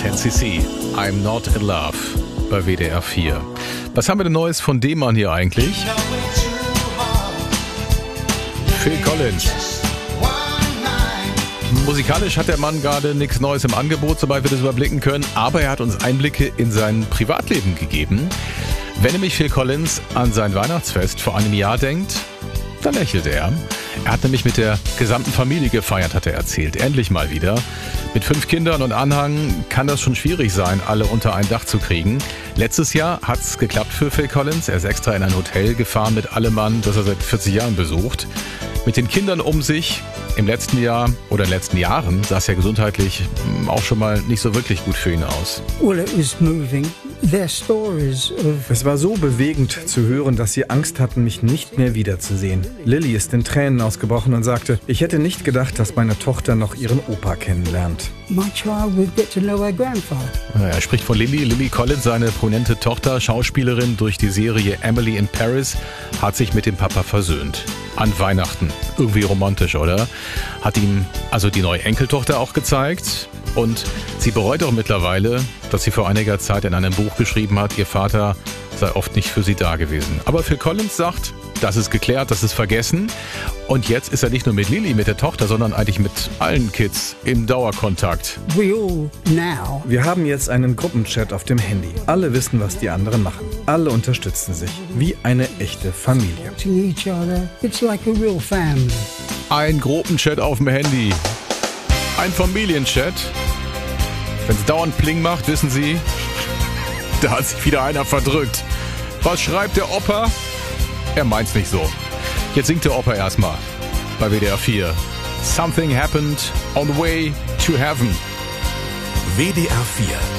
10cc. I'm not in love bei WDR 4. Was haben wir denn Neues von dem Mann hier eigentlich? Phil Collins. Musikalisch hat der Mann gerade nichts Neues im Angebot, soweit wir das überblicken können, aber er hat uns Einblicke in sein Privatleben gegeben. Wenn nämlich Phil Collins an sein Weihnachtsfest vor einem Jahr denkt, dann lächelt er. Er hat nämlich mit der gesamten Familie gefeiert, hat er erzählt. Endlich mal wieder. Mit 5 Kindern und Anhang kann das schon schwierig sein, alle unter ein Dach zu kriegen. Letztes Jahr hat es geklappt für Phil Collins. Er ist extra in ein Hotel gefahren mit allem Mann, das er seit 40 Jahren besucht. Mit den Kindern um sich. Im letzten Jahr oder in den letzten Jahren sah es ja gesundheitlich auch schon mal nicht so wirklich gut für ihn aus. Well, it was moving. Their stories of Es war so bewegend zu hören, dass sie Angst hatten, mich nicht mehr wiederzusehen. Lily ist in Tränen ausgebrochen und sagte, ich hätte nicht gedacht, dass meine Tochter noch ihren Opa kennenlernt. my child would get to know her grandfather. Er spricht von Lily Collins, seine prominente Tochter, Schauspielerin durch die Serie Emily in Paris, hat sich mit dem Papa versöhnt. An Weihnachten. Irgendwie romantisch, oder? Hat ihm also die neue Enkeltochter auch gezeigt. Und sie bereut auch mittlerweile, dass sie vor einiger Zeit in einem Buch geschrieben hat, ihr Vater sei oft nicht für sie da gewesen. Aber Phil Collins sagt, das ist geklärt, das ist vergessen. Und jetzt ist er nicht nur mit Lily, mit der Tochter, sondern eigentlich mit allen Kids im Dauerkontakt. We all now Wir haben jetzt einen Gruppenchat auf dem Handy. Alle wissen, was die anderen machen. Alle unterstützen sich. Wie eine echte Familie. to each other. It's like a real family. Ein Gruppenchat auf dem Handy. Ein Familienchat. Wenn es dauernd Pling macht, wissen Sie, da hat sich wieder einer verdrückt. Was schreibt der Opa? Er meint's nicht so. Jetzt singt der Opa erstmal bei WDR 4. Something happened on the way to heaven. WDR 4